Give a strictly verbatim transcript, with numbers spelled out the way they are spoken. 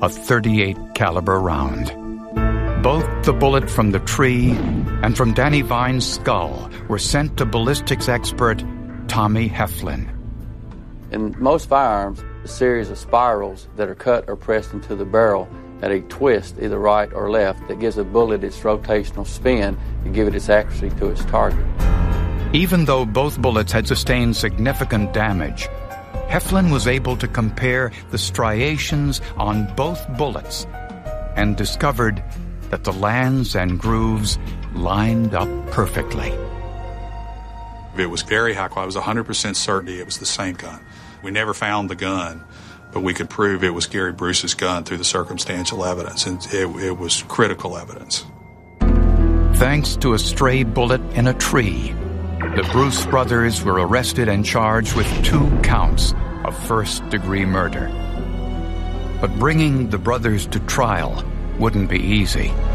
a thirty-eight caliber round. Both the bullet from the tree and from Danny Vine's skull were sent to ballistics expert Tommy Heflin. In most firearms, a series of spirals that are cut or pressed into the barrel at a twist, either right or left, that gives a bullet its rotational spin and give it its accuracy to its target. Even though both bullets had sustained significant damage, Heflin was able to compare the striations on both bullets and discovered that the lands and grooves lined up perfectly. It was very high quality. It was one hundred percent certainty it was the same gun. We never found the gun, but we could prove it was Gary Bruce's gun through the circumstantial evidence, and it, it was critical evidence. Thanks to a stray bullet in a tree, the Bruce brothers were arrested and charged with two counts of first-degree murder. But bringing the brothers to trial wouldn't be easy.